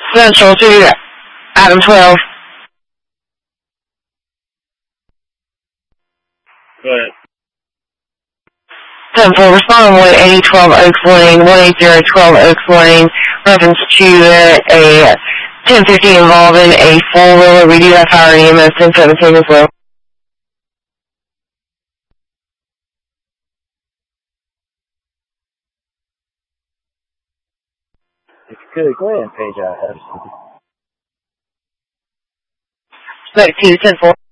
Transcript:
Central to Adam 12. Good. 10-4, respond on 18012 Oaks Lane, 18012 Oaks Lane, reference to a 1050 involving a four-wheeler. We do have fire EMS 1017 as well. If you could, go ahead and page out Edison. 92, 10-4.